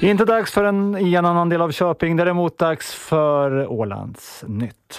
Inte dags för en annan del av Köping, däremot dags för Ålands nytt.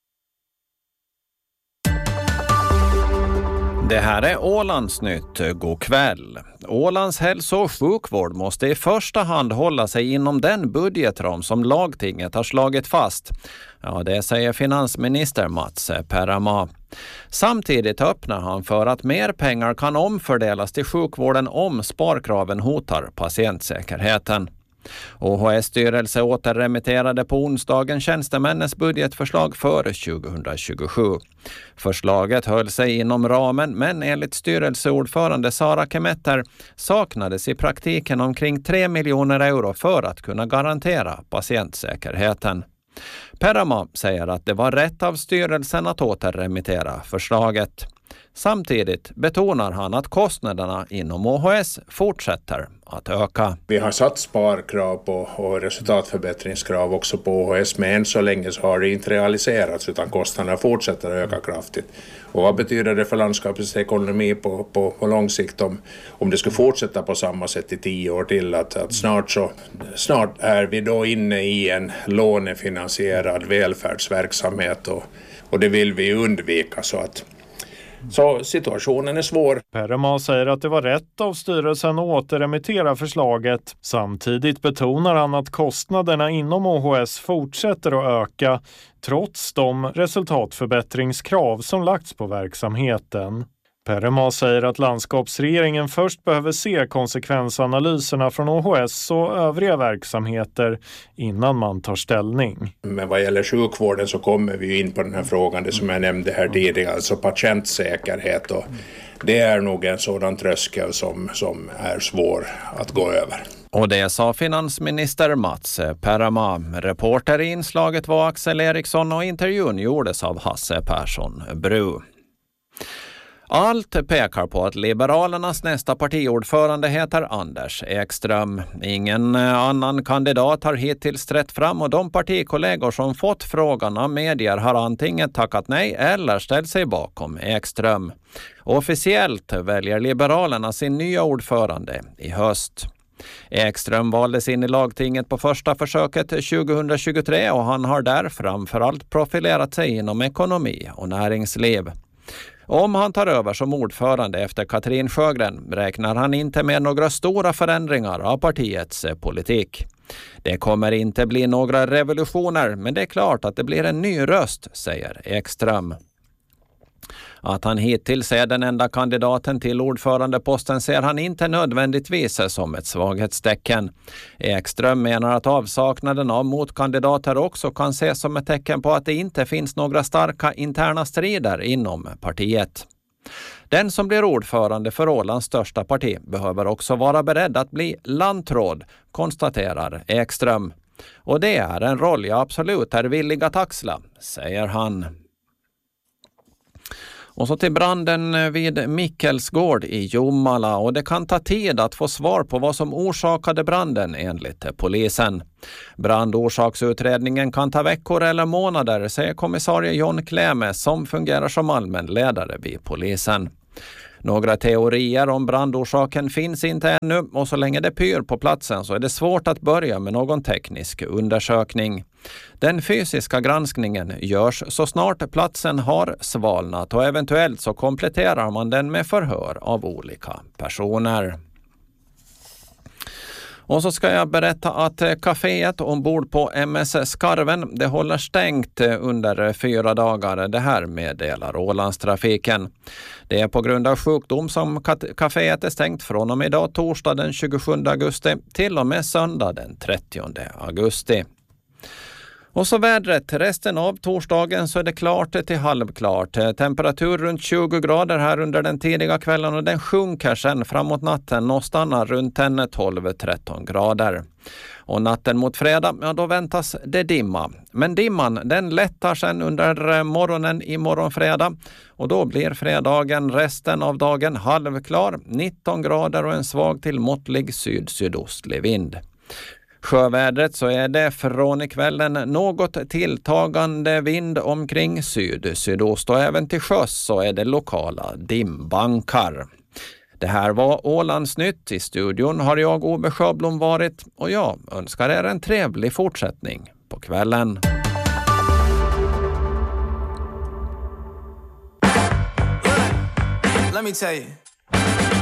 Det här är Ålands nytt. God kväll. Ålands hälso- och sjukvård måste i första hand hålla sig inom den budgetram som lagtinget har slagit fast. Ja, det säger finansminister Mats Perama. Samtidigt öppnar han för att mer pengar kan omfördelas till sjukvården om sparkraven hotar patientsäkerheten. OHS styrelse återremitterade på onsdagen tjänstemännens budgetförslag för 2027. Förslaget höll sig inom ramen, men enligt styrelseordförande Sara Kemetter saknades i praktiken omkring 3 miljoner euro för att kunna garantera patientsäkerheten. Perama säger att det var rätt av styrelsen att återremittera förslaget. Samtidigt betonar han att kostnaderna inom OHS fortsätter att öka. Vi har satt sparkrav och resultatförbättringskrav också på OHS, men än så länge så har det inte realiserats utan kostnaderna fortsätter att öka kraftigt. Och vad betyder det för landskapets ekonomi på lång sikt om det ska fortsätta på samma sätt i 10 år till? Att snart är vi då inne i en lånefinansierad välfärdsverksamhet och det vill vi undvika så situationen är svår. Perama säger att det var rätt av styrelsen att återremittera förslaget. Samtidigt betonar han att kostnaderna inom OHS fortsätter att öka trots de resultatförbättringskrav som lagts på verksamheten. Perama säger att landskapsregeringen först behöver se konsekvensanalyserna från OHS och övriga verksamheter innan man tar ställning. Men vad gäller sjukvården så kommer vi ju in på den här frågan, det som jag nämnde här tidigare, alltså patientsäkerhet. Och det är nog en sådan tröskel som är svår att gå över. Och det sa finansminister Mats Perama. Reporter i inslaget var Axel Eriksson och intervjun gjordes av Hasse Persson Bru. Allt pekar på att Liberalernas nästa partiordförande heter Anders Ekström. Ingen annan kandidat har hittills trätt fram och de partikollegor som fått frågan av medier har antingen tackat nej eller ställt sig bakom Ekström. Officiellt väljer Liberalerna sin nya ordförande i höst. Ekström valdes in i lagtinget på första försöket 2023 och han har där framförallt profilerat sig inom ekonomi och näringsliv. Om han tar över som ordförande efter Katrin Sjögren räknar han inte med några stora förändringar av partiets politik. Det kommer inte bli några revolutioner, men det är klart att det blir en ny röst, säger Ekström. Att han hittills är den enda kandidaten till ordförandeposten ser han inte nödvändigtvis som ett svaghetstecken. Ekström menar att avsaknaden av motkandidater också kan ses som ett tecken på att det inte finns några starka interna strider inom partiet. Den som blir ordförande för Ålands största parti behöver också vara beredd att bli landråd, konstaterar Ekström. Och det är en roll jag absolut är villig att axla, säger han. Och så till branden vid Mikkelsgård i Jomala, och det kan ta tid att få svar på vad som orsakade branden enligt polisen. Brandorsakutredningen kan ta veckor eller månader, säger kommissarie John Kleme som fungerar som allmän ledare vid polisen. Några teorier om brandorsaken finns inte ännu och så länge det pyr på platsen så är det svårt att börja med någon teknisk undersökning. Den fysiska granskningen görs så snart platsen har svalnat och eventuellt så kompletterar man den med förhör av olika personer. Och så ska jag berätta att kaféet ombord på MS Skarven det håller stängt under 4 dagar. Det här meddelar Ålandstrafiken. Det är på grund av sjukdom som kaféet är stängt från och med idag torsdag den 27 augusti till och med söndag den 30 augusti. Och så vädret. Resten av torsdagen så är det klart till halvklart. Temperatur runt 20 grader här under den tidiga kvällen och den sjunker sen framåt natten och stannar runt 12-13 grader. Och natten mot fredag, ja då väntas det dimma. Men dimman den lättar sen under morgonen i morgonfredag och då blir fredagen resten av dagen halvklar, 19 grader och en svag till måttlig sydostlig vind. Sjövädret så är det från i kvällen något tilltagande vind omkring sydost och även till sjöss så är det lokala dimbankar. Det här var Ålandsnytt. I studion har jag, Ove Sjöblom, varit och jag önskar er en trevlig fortsättning på kvällen. Let me tell you.